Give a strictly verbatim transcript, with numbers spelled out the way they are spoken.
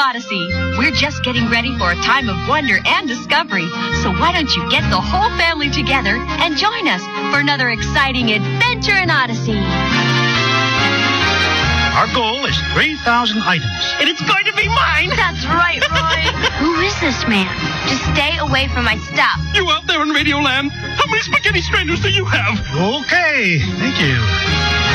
Odyssey. We're just getting ready for a time of wonder and discovery. So why don't you get the whole family together and join us for another exciting adventure in Odyssey. Our goal is three thousand items. And it's going to be mine. That's right, Roy. Who is this man? Just stay away from my stuff. You out there in Radio Land? How many spaghetti strangers do you have? Okay, thank you.